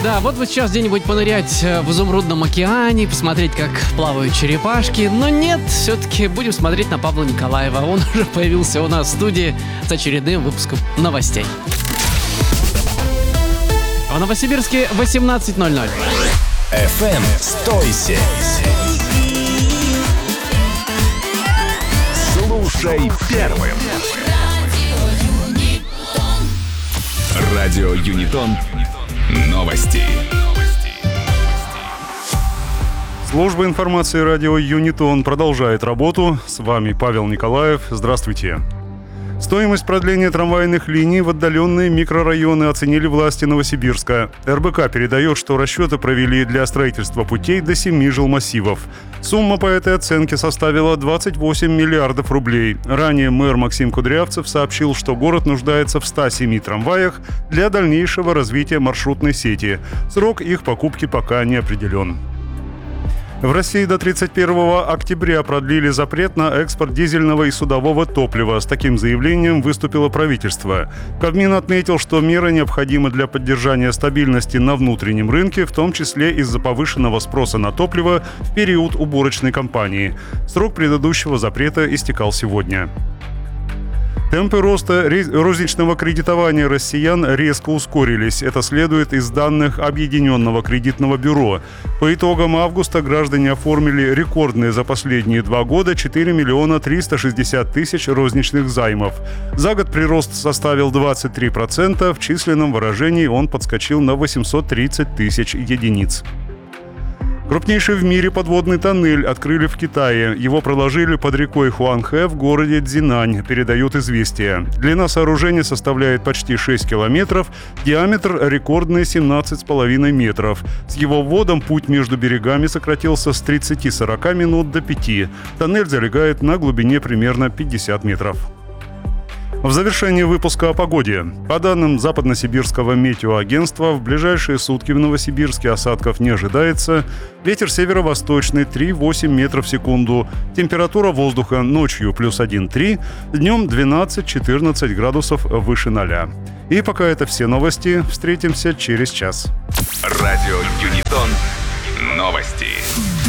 Да, вот бы сейчас где-нибудь понырять в изумрудном океане, посмотреть, как плавают черепашки. Но нет, все-таки будем смотреть на Павла Николаева. Он уже появился у нас в студии с очередным выпуском новостей. В Новосибирске 18:00. FM 107. Слушай первым. Радио Юнитон. Новости. Служба информации радио Юнитон продолжает работу. С вами Павел Николаев. Здравствуйте. Стоимость продления трамвайных линий в отдаленные микрорайоны оценили власти Новосибирска. РБК передает, что расчеты провели для строительства путей до 7 жилмассивов. Сумма по этой оценке составила 28 миллиардов рублей. Ранее мэр Максим Кудрявцев сообщил, что город нуждается в 107 трамваях для дальнейшего развития маршрутной сети. Срок их покупки пока не определен. В России до 31 октября продлили запрет на экспорт дизельного и судового топлива. С таким заявлением выступило правительство. Кабмин отметил, что меры необходимы для поддержания стабильности на внутреннем рынке, в том числе из-за повышенного спроса на топливо в период уборочной кампании. Срок предыдущего запрета истекал сегодня. Темпы роста розничного кредитования россиян резко ускорились. Это следует из данных Объединенного кредитного бюро. По итогам августа граждане оформили рекордные за последние 2 года 4 миллиона 360 тысяч розничных займов. За год прирост составил 23%, в численном выражении он подскочил на 830 тысяч единиц. Крупнейший в мире подводный тоннель открыли в Китае. Его проложили под рекой Хуанхэ в городе Цзинань, передают «Известия». Длина сооружения составляет почти 6 километров, диаметр рекордные 17,5 метров. С его вводом путь между берегами сократился с 30-40 минут до 5. Тоннель залегает на глубине примерно 50 метров. В завершении выпуска о погоде. По данным Западносибирского метеоагентства, в ближайшие сутки в Новосибирске осадков не ожидается. Ветер северо-восточный 3,8 метров в секунду. Температура воздуха ночью +1,3, днем 12-14 градусов выше 0. И пока это все новости. Встретимся через час. Радио Юнитон. Новости.